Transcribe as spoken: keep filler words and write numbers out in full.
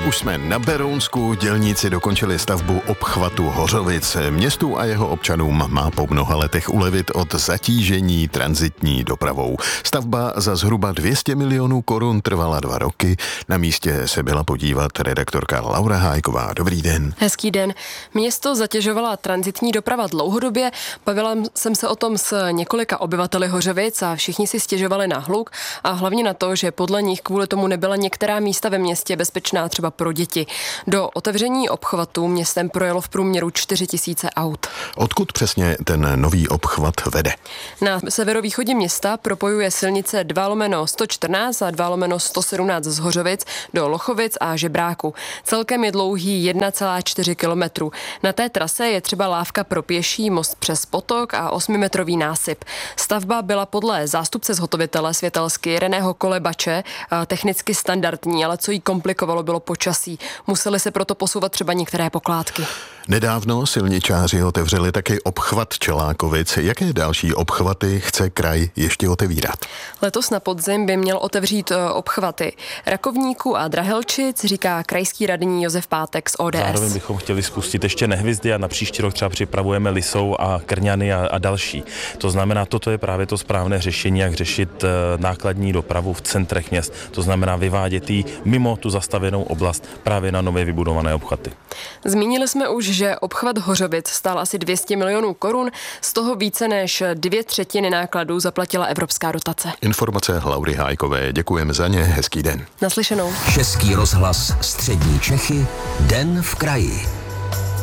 Už jsme na Berounsku, dělníci dokončili stavbu obchvatu Hořovic. Městu a jeho občanům má po mnoha letech ulevit od zatížení tranzitní dopravou. Stavba za zhruba dvě stě milionů korun trvala dva roky. Na místě se byla podívat redaktorka Laura Hájková. Dobrý den. Hezký den. Město zatěžovala tranzitní doprava dlouhodobě. Bavila jsem se o tom s několika obyvateli Hořovic a všichni si stěžovali na hluk a hlavně na to, že podle nich kvůli tomu nebyla některá místa ve městě bezpečná třeba pro děti. Do otevření obchvatu městem projelo v průměru čtyři tisíce aut. Odkud přesně ten nový obchvat vede? Na severovýchodě města propojuje silnice dva lomeno sto čtrnáct a dva lomeno sto sedmnáct z Hořovic do Lochovic a Žebráku. Celkem je dlouhý jedna celá čtyři kilometru. Na té trase je třeba lávka pro pěší, most přes potok a osmimetrový násyp. Stavba byla podle zástupce zhotovitele Světelsky Jireného Kolebače technicky standardní, ale co jí komplikovalo, bylo počasí. Museli se proto posouvat třeba některé pokládky. Nedávno silničáři otevřeli taky obchvat Čelákovic. Jaké další obchvaty chce kraj ještě otevírat? Letos na podzim by měl otevřít obchvaty Rakovníku a Drahelčic, říká krajský radní Josef Pátek z O D S. Zároveň bychom chtěli spustit ještě Nehvizdy a na příští rok třeba připravujeme Lisou a Krňany a, a další. To znamená, toto je právě to správné řešení, jak řešit nákladní dopravu v centrech měst. To znamená vyvádět ji mimo tu zastavěnou oblast právě na nově vybudované obchvaty. Zmínili jsme už, že obchvat Hořovic stál asi dvě stě milionů korun, z toho více než dvě třetiny nákladů zaplatila evropská dotace. Informace Laury Hájkové, děkujeme za ně, hezký den. Naslyšenou. Český rozhlas Střední Čechy, Den v kraji.